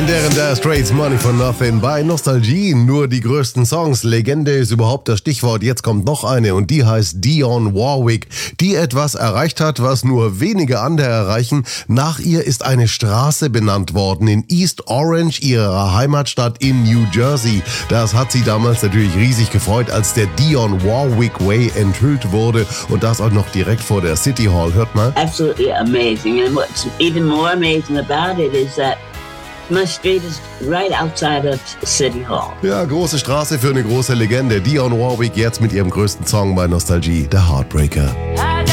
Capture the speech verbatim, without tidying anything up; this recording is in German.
legendären Dire Straits, Money for Nothing bei Nostalgie. Nur die größten Songs. Legende ist überhaupt das Stichwort. Jetzt kommt noch eine und die heißt Dionne Warwick, die etwas erreicht hat, was nur wenige andere erreichen. Nach ihr ist eine Straße benannt worden in East Orange, ihrer Heimatstadt in New Jersey. Das hat sie damals natürlich riesig gefreut, als der Dionne Warwick Way enthüllt wurde und das auch noch direkt vor der City Hall. Hört mal. Absolutely amazing. And what's even more amazing about it is that my street is right outside of City Hall. Ja, große Straße für eine große Legende. Dionne Warwick jetzt mit ihrem größten Song bei Nostalgie, der Heartbreaker.